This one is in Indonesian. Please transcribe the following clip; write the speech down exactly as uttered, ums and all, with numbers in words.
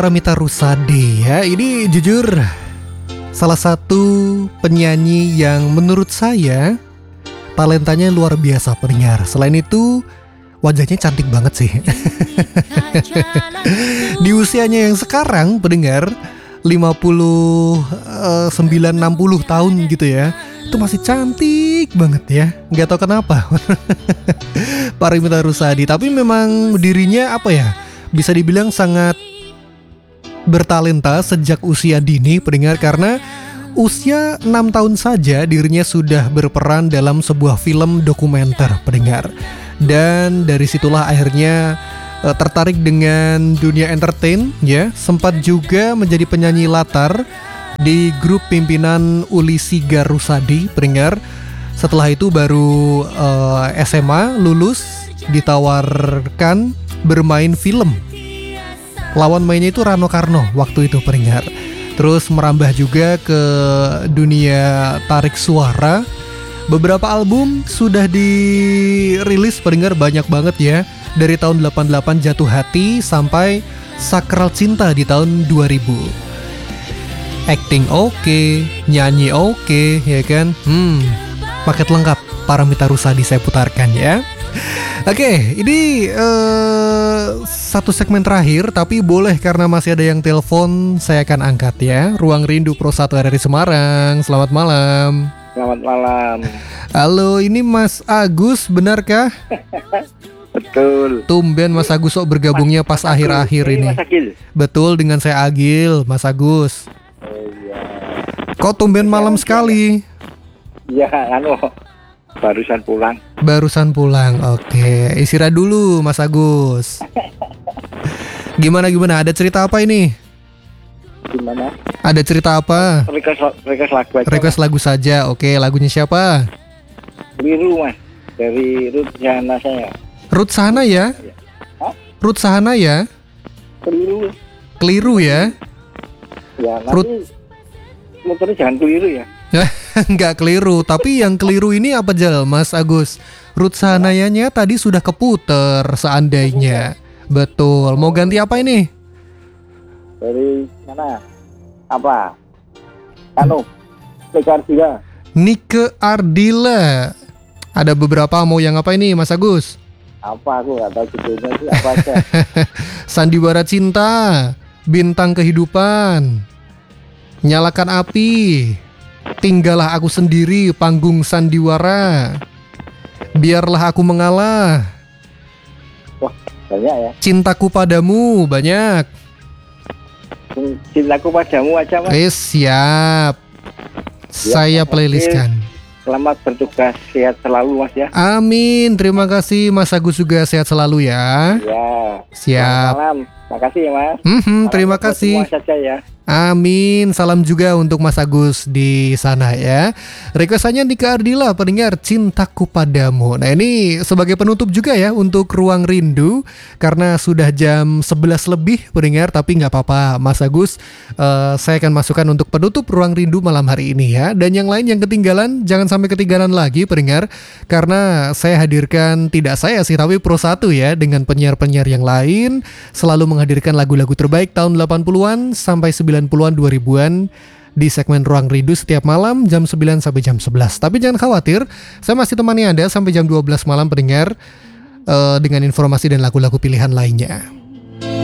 Paramitha Rusady ya. Ini jujur salah satu penyanyi yang menurut saya talentanya luar biasa pendengar. Selain itu wajahnya cantik banget sih. Di usianya yang sekarang pendengar lima puluh sembilan enam puluh tahun gitu ya, itu masih cantik banget ya. Gak tahu kenapa. Paramitha Rusady. Tapi memang dirinya apa ya, bisa dibilang sangat bertalenta sejak usia dini pendengar, karena usia enam tahun saja dirinya sudah berperan dalam sebuah film dokumenter pendengar. Dan dari situlah akhirnya uh, tertarik dengan dunia entertain ya. Sempat juga menjadi penyanyi latar di grup pimpinan Uli Sigar Rusady pendengar. Setelah itu baru uh, S M A lulus, ditawarkan bermain film. Lawan mainnya itu Rano Karno waktu itu pendengar. Terus merambah juga ke dunia tarik suara. Beberapa album sudah dirilis pendengar, banyak banget ya. Dari tahun delapan puluh delapan Jatuh Hati sampai Sakral Cinta di tahun dua ribu. Acting oke, okay, nyanyi oke, okay, ya kan? Hmm, paket lengkap Paramitha Rusady saya putarkan ya. Oke, okay, ini uh, satu segmen terakhir, tapi boleh karena masih ada yang telepon, saya akan angkat ya. Ruang Rindu Pro satu R R I Semarang. Selamat malam. Selamat malam. Halo, ini Mas Agus, benarkah? Betul. Tumben Mas Agus sok bergabungnya pas akhir-akhir ini. Mas Agil. Betul, dengan saya Agil, Mas Agus. Oh iya. Kok tumben malam sekali? Iya, anu barusan pulang. Barusan pulang, oke. Istirahat dulu Mas Agus. Gimana gimana? Ada cerita apa ini? Gimana? Ada cerita apa? Request, request lagu aja. Request lagu saja, oke. Lagunya siapa? Keliru Mas, dari Ruth Sahana saya. Ruth Sahana ya? Hah? Ruth Sahana ya? Keliru. Keliru ya? Ya nanti Ruth... motornya jangan keliru ya. Nggak keliru, tapi yang keliru ini apa Jal, Mas Agus? Ruth Sahanayanya tadi sudah keputer seandainya. Betul, mau ganti apa ini? Dari mana? Apa? Anu, Nike Ardila. Nike Ardila. Ada beberapa, mau yang apa ini Mas Agus? Apa, aku nggak tahu judulnya itu apa aja. Sandiwara Cinta, Bintang Kehidupan, Nyalakan Api, Tinggallah Aku Sendiri, Panggung Sandiwara, Biarlah Aku Mengalah. Wah, banyak ya. Cintaku Padamu, banyak. Cintaku Padamu aja Mas. Eh, siap. Saya playlistkan. Selamat bertugas, sehat selalu Mas ya. Amin, terima kasih Mas Agus juga sehat selalu ya. Ya. Siap. Selamat malam. Makasih ya Mas. Mm-hmm, terima Selamat kasih. semua saja ya. Amin, salam juga untuk Mas Agus di sana ya. Requestannya Nike Ardila, pendengar, Cintaku Padamu. Nah ini sebagai penutup juga ya untuk Ruang Rindu, karena sudah jam sebelas lebih pendengar. Tapi gak apa-apa Mas Agus, uh, saya akan masukkan untuk penutup Ruang Rindu malam hari ini ya. Dan yang lain yang ketinggalan, jangan sampai ketinggalan lagi pendengar, karena saya hadirkan, tidak saya sih tapi Pro satu ya, dengan penyiar-penyiar yang lain, selalu menghadirkan lagu-lagu terbaik tahun delapan puluhan sampai sembilan puluhan dua ribuan di segmen Ruang Rindu setiap malam jam sembilan sampai jam sebelas. Tapi jangan khawatir, saya masih temani Anda sampai jam dua belas malam pendengar, uh, dengan informasi dan lagu-lagu pilihan lainnya.